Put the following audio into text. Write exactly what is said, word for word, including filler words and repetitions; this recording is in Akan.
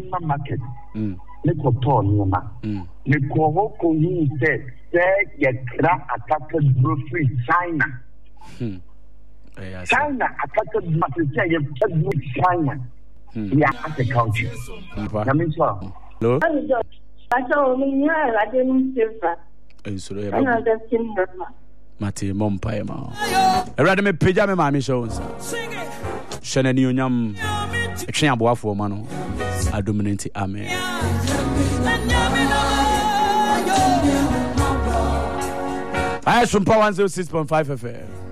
Mama market. Ne koto niema. Ne ko ko yin say say ye kra attacked grocery China. China attacked market say ye with China. Yeah, as a country. I mean so. Hello. I saw me I didn't silver. And so I know that silver. Mate Mompire ma. I rather me pajama mammy shows. Shana Nyam Action Boafo Mano. A dominant army. I have some power one zero six point five F M.